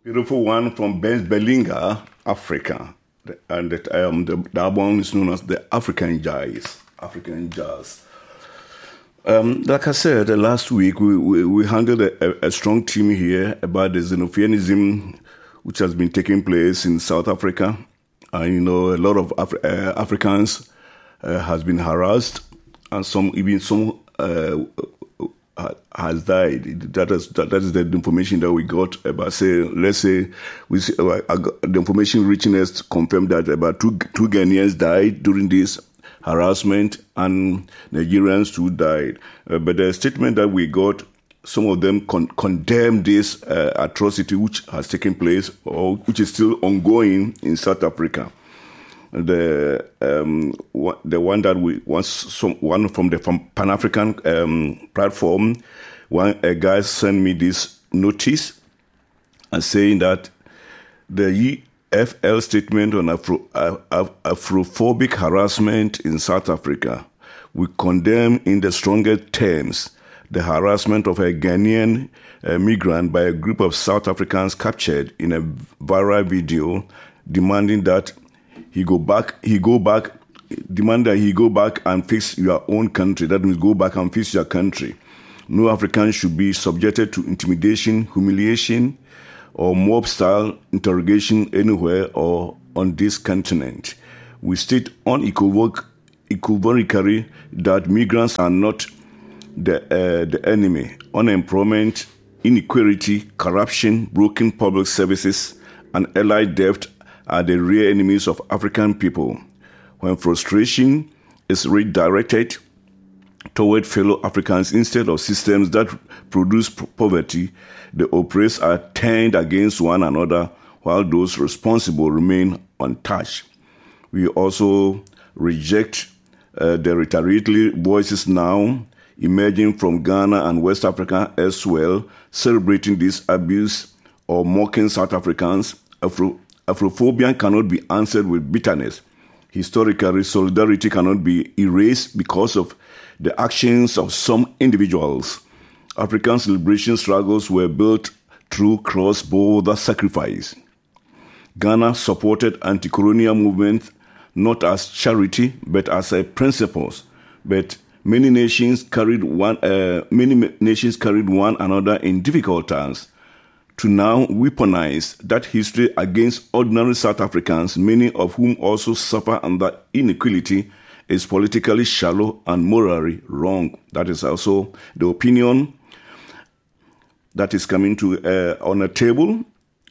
Beautiful one from Ben Bellinger, Africa. And the album is known as the African Jazz. African Jazz. Like I said, last week we handled a strong team here about the xenophianism which has been taking place in South Africa. And a lot of Africans has been harassed, and some has died. That is the information that we got about. The information reaching us confirmed that about two Ghanaians died during this harassment, and Nigerians too died. But the statement that we got, some of them condemned this atrocity which has taken place or which is still ongoing in South Africa. The one that one from the Pan-African platform, a guy sent me this notice and saying that the EFL statement on Afrophobic harassment in South Africa, we condemn in the strongest terms the harassment of a Ghanaian migrant by a group of South Africans captured in a viral video, demanding that he go back and fix your own country. That means go back and fix your country. No African should be subjected to intimidation, humiliation, or mob-style interrogation anywhere or on this continent. We state unequivocally that migrants are not the enemy. Unemployment, inequality, corruption, broken public services, and allied debt are the real enemies of African people. When frustration is redirected toward fellow Africans instead of systems that produce poverty, the oppressed are turned against one another while those responsible remain untouched. We also reject the retaliatory voices now emerging from Ghana and West Africa as well, celebrating this abuse or mocking South Africans. Afrophobia cannot be answered with bitterness. Historically, solidarity cannot be erased because of the actions of some individuals. African liberation struggles were built through cross-border sacrifice. Ghana supported anti-colonial movements not as charity but as a principles. But many nations carried one another in difficult times. To now weaponize that history against ordinary South Africans, many of whom also suffer under inequality, is politically shallow and morally wrong. That is also the opinion that is coming to on the table.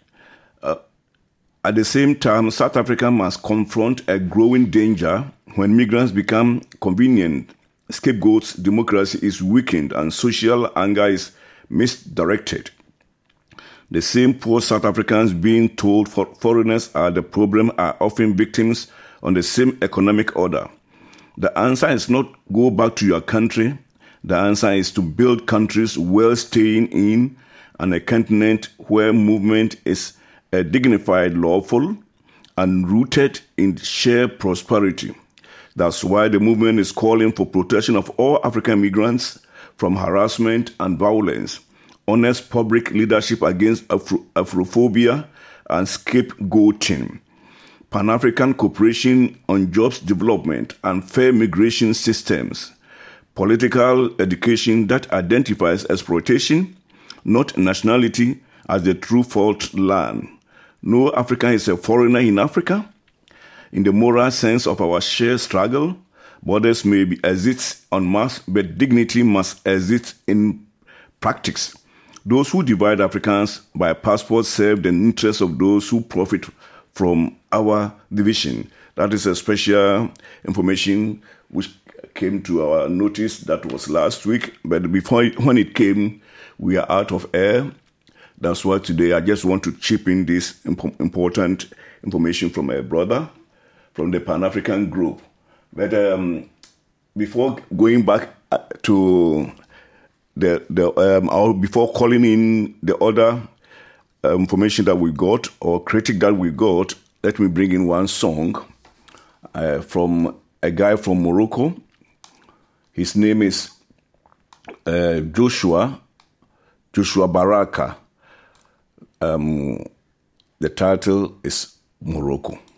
At the same time, South Africa must confront a growing danger when migrants become convenient scapegoats. Democracy is weakened and social anger is misdirected. The same poor South Africans being told foreigners are the problem are often victims on the same economic order. The answer is not go back to your country. The answer is to build countries well staying in and a continent where movement is dignified, lawful, and rooted in shared prosperity. That's why the movement is calling for protection of all African migrants from harassment and violence, honest public leadership against Afrophobia and scapegoating, Pan-African cooperation on jobs development and fair migration systems, political education that identifies exploitation, not nationality, as the true fault land. No African is a foreigner in Africa. In the moral sense of our shared struggle, borders may exist en masse, but dignity must exist in practice. Those who divide Africans by passport serve the interests of those who profit from our division. That is a special information which came to our notice that was last week, but when it came, we are out of air. That's why today I just want to chip in this important information from a brother from the Pan-African group. But before going back to before calling in the other information that we got or critic that we got, let me bring in one song from a guy from Morocco. His name is Joshua Baraka. The title is Morocco.